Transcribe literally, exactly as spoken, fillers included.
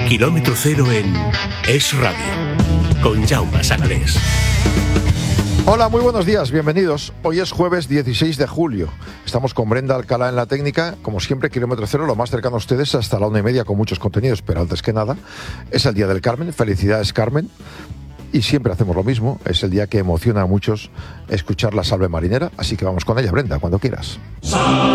Kilómetro cero en Es Radio, con Jaume Sagalés. Hola, muy buenos días, bienvenidos. Hoy es jueves dieciséis de julio. Estamos con Brenda Alcalá en la técnica. Como siempre, Kilómetro Cero, lo más cercano a ustedes hasta la una y media con muchos contenidos. Pero antes que nada, es el Día del Carmen. Felicidades, Carmen. Y siempre hacemos lo mismo. Es el día que emociona a muchos escuchar la salve marinera. Así que vamos con ella, Brenda, cuando quieras.